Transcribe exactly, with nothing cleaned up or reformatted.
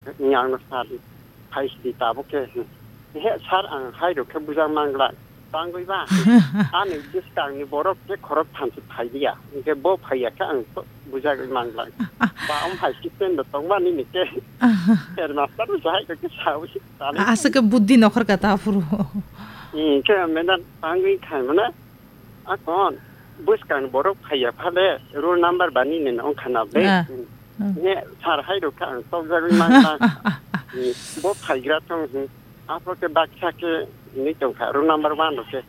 yang sar hai di tabuk ke he sar ang hai ro ke bujang mangla tangoi ba ani disang ni borok ke khorok thansi phai dia ke bo phai ka ang bujang mangla ba om hai sipen do tongba ni ni ke er master sai ke sau si asa ke buddhi nokhar ka ta furu 이 그 맨날 방귀 가면은 아 건 부스간 보러 가야 팔에 롤 넘버 바니는 온 카나베 네 살하이로 간 소저리만 이 보파이라 통 앞으로 그 박차게 니 좀 롤 넘버 일 오케이